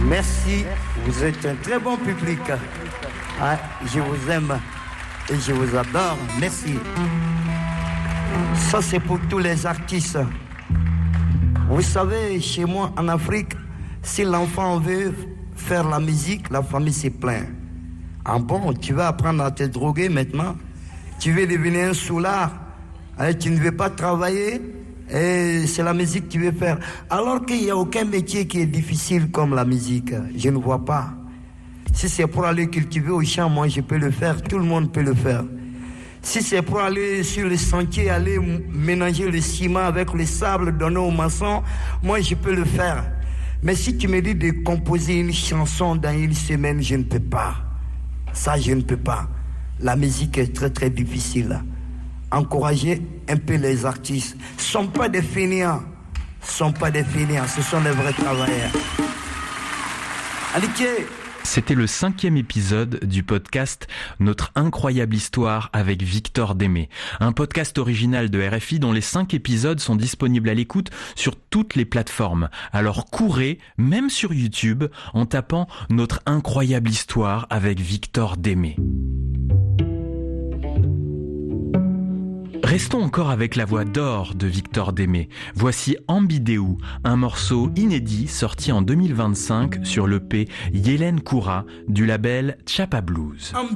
Merci, vous êtes un très bon public. Ah, je vous aime et je vous adore. Merci. Ça, c'est pour tous les artistes. Vous savez, chez moi en Afrique, si l'enfant veut faire la musique, la famille se plaint. Ah bon, tu vas apprendre à te droguer maintenant? Tu veux devenir un soulard? Tu ne veux pas travailler? Et c'est la musique que tu veux faire. Alors qu'il n'y a aucun métier qui est difficile comme la musique. Je ne vois pas. Si c'est pour aller cultiver au champ, moi je peux le faire. Tout le monde peut le faire. Si c'est pour aller sur le sentier, aller mélanger le ciment avec le sable, donner aux maçons, moi je peux le faire. Mais si tu me dis de composer une chanson dans une semaine, je ne peux pas. Ça, je ne peux pas. La musique est très très difficile. Encourager un peu les artistes. Ce ne sont pas des fainéants. Ce sont pas des fainéants, ce sont des vrais travailleurs. Aliké. C'était le 5e épisode du podcast Notre incroyable histoire avec Victor Démé. Un podcast original de RFI dont les 5 épisodes sont disponibles à l'écoute sur toutes les plateformes. Alors courez, même sur YouTube, en tapant Notre incroyable histoire avec Victor Démé. Restons encore avec la voix d'or de Victor Démé. Voici Ambidéou, un morceau inédit sorti en 2025 sur l'EP Yélène Koura du label Tchapa Blues.